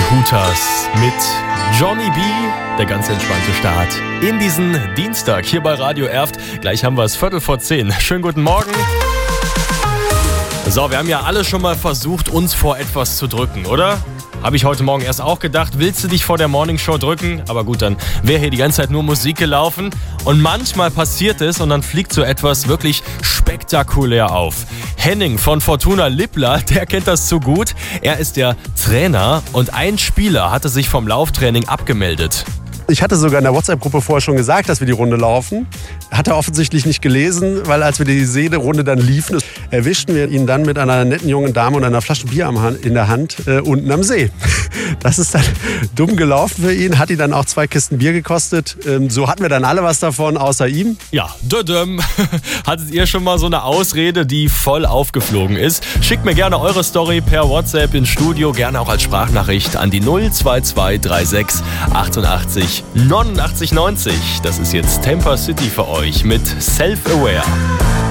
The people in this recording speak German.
Hooters mit Johnny B. Der ganz entspannte Start in diesen Dienstag hier bei Radio Erft. Gleich haben wir es 10:15. Schönen guten Morgen. So, wir haben ja alle schon mal versucht, uns vor etwas zu drücken, oder? Habe ich heute Morgen erst auch gedacht, willst du dich vor der Morningshow drücken? Aber gut, dann wäre hier die ganze Zeit nur Musik gelaufen. Und manchmal passiert es und dann fliegt so etwas wirklich spektakulär auf. Henning von Fortuna Lippla, der kennt das zu gut. Er ist der Trainer und ein Spieler hatte sich vom Lauftraining abgemeldet. Ich hatte sogar in der WhatsApp-Gruppe vorher schon gesagt, dass wir die Runde laufen. Hat er offensichtlich nicht gelesen, weil als wir die Runde dann liefen, erwischten wir ihn dann mit einer netten jungen Dame und einer Flasche Bier in der Hand unten am See. Das ist dann dumm gelaufen für ihn, hat ihn dann auch 2 Kisten Bier gekostet. So hatten wir dann alle was davon, außer ihm. Ja, hattet ihr schon mal so eine Ausrede, die voll aufgeflogen ist? Schickt mir gerne eure Story per WhatsApp ins Studio, gerne auch als Sprachnachricht an die 02236 88 89 90. Das ist jetzt Tampa City für euch mit Self-Aware.